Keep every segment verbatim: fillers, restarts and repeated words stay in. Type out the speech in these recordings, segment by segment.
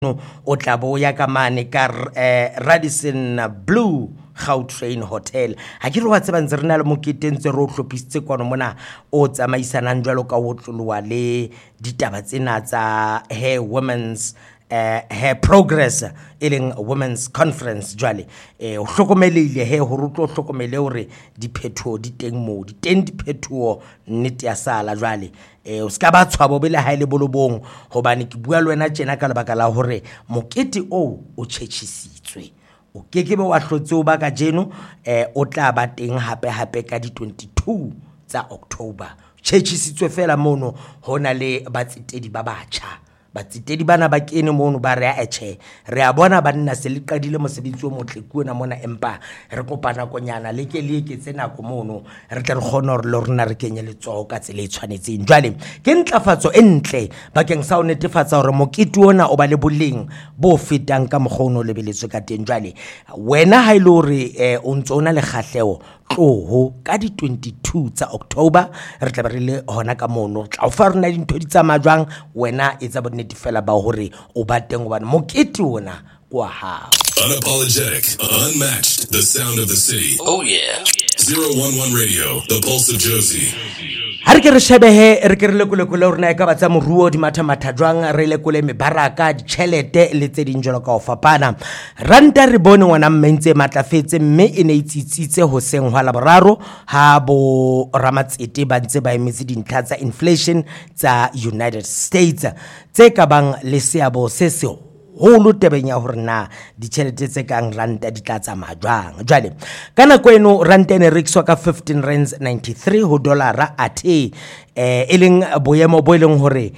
o tla bo ya ka mane ka Radisson Blue Gautrain Hotel. Ha ke re wa tseba ntse re na le moketentse ro tlhopisitse kwano mona o tsamaisanang jwalo ka o tloloa le ditaba tsena tsa Hair Women's Uh, Hair Progress eleng Women's Conference jwale eh o hlokomelile he ho rutlo hlokomele hore diphetho di teng mo di teng diphetho nnete ya sala jwale eh o ska ba tshwabo bele ha ile bolobong hobane ke bua le wena tjena ka lebaka la hore mokete o o tshechisitswe o kekebe wa hlotse o ba ka jeno eh o tla ba teng hape hape ka di twenty-two tsa October tshechisitswe fela mono hona le batsitedi ba batjha batsitedi bana ba kene mono ba re a etche re a bona banna se le qadile mosebetsi o motle kuona mona empa re kopana konyana le ke le ke tsena ko mono re tle re gona re lo rena re kenye le tso ka tsele tshwanetseng jwale ke ntlafatso entle bakeng sa o netefatsa hore mokiti ona o ba le boleng bo fetang ka moghono le beletswe ka teng jwale wena ha ile hore o ntsona le kgahleo tloho ka di twenty-two tsa October re tla ba re le hona ka mono tla o fa rena dintho di tsa majwang wena etsa bonnete fela ba hore o ba teng hobane mokete ona kwa ha unapologetic, unmatched, the sound of the city. Oh yeah. zero one one Radio, the pulse of Josie. Ha re ke re shebehe re ke re lekole kole rena e ka batsa moruo di matha matha jwang re lekole mebaraka di chelete le tse ding jalo ka o fapana ranta re bone ngwana mmentse matlafetse mme e ne itsitsitse ho seng hwa la boraro ha bo ramatsete ba ntse ba emitse dintlha tsa inflation tsa United States tse ka bang le seabo se se holo tebeng ya hore na ditjhelete tse kang ranta di tla tsamaya jwang jwale kana kweno ranta ene rekiswa ka fifteen rands ninety-three ho dollara athe eh eleng boemo bo eleng hore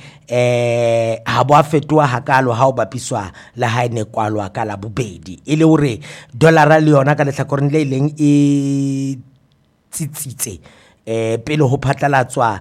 eh ha bo afetwa hakalo ha o bapiswa la ha ene kwalwa ka la bobedi ile hore dollara le yona ka lehlakoreng le ileng e tsitsitse eh pele ho phatlalatswa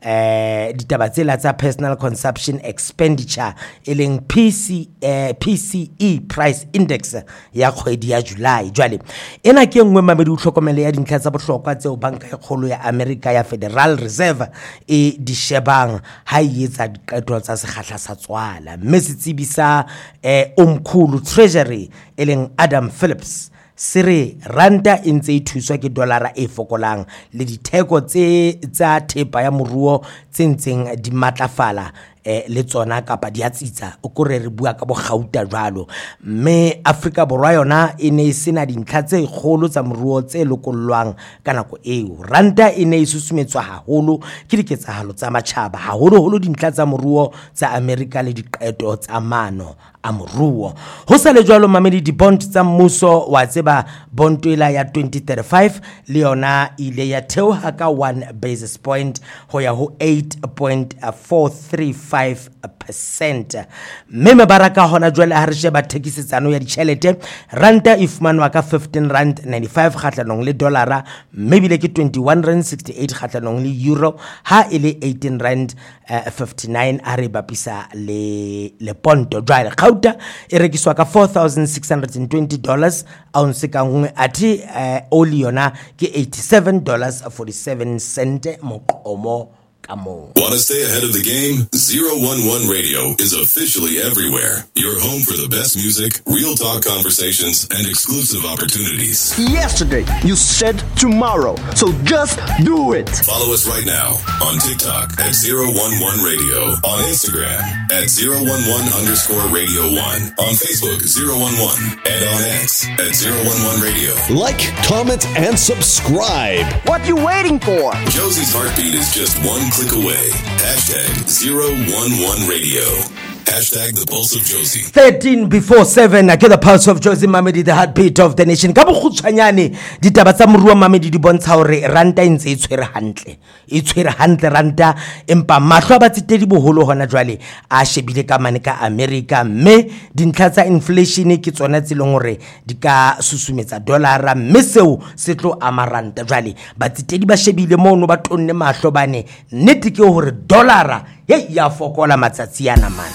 eh ditaba tsela tsa personal consumption expenditure eleng P C eh, P C E price index ya kgwedi ya July jwale ena ke engwe mamedi u hlokomele ya dintlha tsa bohlokwa tseo banka e kgolo ya America ya Federal Reserve e di shebang ha yetsa diqeto tsa sekgahla sa tswala mme se tsebisa eh omkhulu treasury eleng Adam Phillips sire ranta e ntse e thuswa ke dollara e fokolang le ditheko tse tsa thepa ya moruo tse ntseng di matlafala eh le tsona kapa di atsitsa o kore re bua ka bo gauta jwalo mme Afrika borwa yona e ne sena dintlha tse kgolo tsa moruo tse lokollwang ka nako eo ranta e ne isusumetswa haholo ke diketsahalo tsa matjhaba haholo holo dintlha tsa moruo tsa America le diqeto tsa mano a moruo ho sa le jwalo mamedi di bond tsa mmuso wa tseba bond ela ya twenty thirty-five le yona ile ya theoha ka one basis point ho ya ho eight point four three five percent mme mebaraka hona jwale ha re sheba thekisetsano ya ditjhelete ranta e fumanwa ka fifteen rand ninety-five khatlanong le dollara mme bile ke twenty-one rand sixty-eight khatlanong le euro ha ile eighteen rand fifty-nine a re bapisa le le ponto jwale gauta e rekiswa ka four thousand six hundred twenty dollars ounce ka ngwe athi uh, oli yona ke eighty-seven dollars forty-seven cents moqomo kamo. Want to stay ahead of the game? zero one one Radio is officially everywhere. Your home for the best music, real talk conversations, and exclusive opportunities. Yesterday, you said tomorrow, so just do it. Follow us right now on TikTok at zero one one Radio, on Instagram at zero one one underscore Radio one, on Facebook zero one one, and on X at zero one one Radio. Like, comment, and subscribe. What you waiting for? Josie's heartbeat is just one click away. Hashtag zero one one Radio. Hashtag the pulse of Josie. thirteen before seven, I get the pulse of Josie Mamedi, the heartbeat of the nation. Ka bokgutshwanyane ditaba tsa moruo Mamedi di bontsha hore ranta e ntse e tshwere hantle. E tshwere hantle ranta empa mahlo ba tsetedi boholo hona jwale a shebile ka mane ka America mme dintlha tsa inflation ke tsona tse leng hore di ka susumetsa dollara mme seo se tlo amaranta jwale ba tsetedi ba shebile mono ba tonne mahlo bane nnete ke hore dollara ye ya fokola matsatsi yana man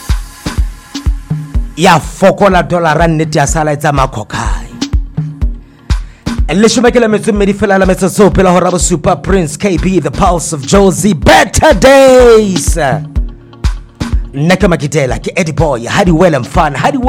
ya fokola dollara nnete ya sala etsa makhokai le shumakela metso mmedi fela la metso so pela hora bo Super Prince K B the pulse of Josie better days nna ke Makitela ke Eddie Boy, hadi well and fun, hadi